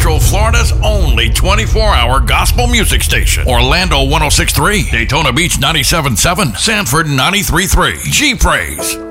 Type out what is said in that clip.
Central Florida's only 24-hour gospel music station. Orlando 106.3, Daytona Beach 97.7, Sanford 93.3. G-Praise.